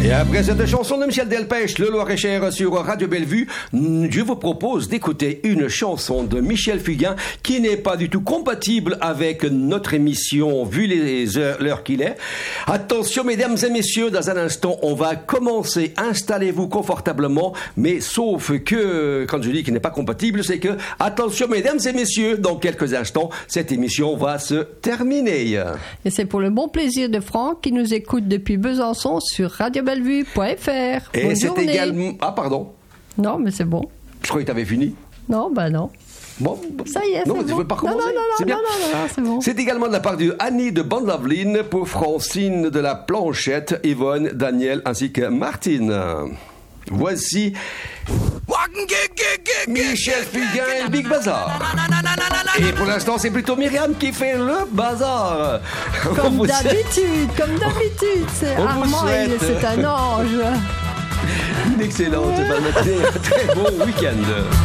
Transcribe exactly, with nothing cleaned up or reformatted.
Et après cette chanson de Michel Delpech, le Loir-et-Cher sur Radio Bellevue, je vous propose d'écouter une chanson de Michel Fugain qui n'est pas du tout compatible avec notre émission vu les heures, l'heure qu'il est. Attention mesdames et messieurs, dans un instant on va commencer. Installez-vous confortablement, mais sauf que, quand je dis qu'il n'est pas compatible, c'est que, attention mesdames et messieurs, dans quelques instants, cette émission va se terminer. Et c'est pour le bon plaisir de Franck qui nous écoute depuis Besançon sur radio bellevue point f r. Et Bonne c'est journée. également... Ah pardon. Non, mais c'est bon. Je croyais que tu avais fini. Non, ben non. Bon, ça y est, non, c'est tu bon. veux pas recommencer? Non, non, non, c'est non, bien. non, non, non, c'est bon. C'est également de la part de Annie de Bandelavline pour Francine de la Planchette, Yvonne, Daniel ainsi que Martine. Voici Michel Fugain et le Big Bazar. Et pour l'instant, c'est plutôt Myriam qui fait le bazar. Comme d'habitude, comme d'habitude. C'est On vous Armand, souhaite- il- c'est un ange. Une excellente matinée, un très bon week-end.